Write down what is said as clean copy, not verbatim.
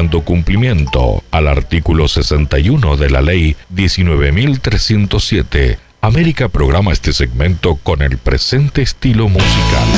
dando cumplimiento al artículo 61 de la Ley 19.307, América programa este segmento con el presente estilo musical.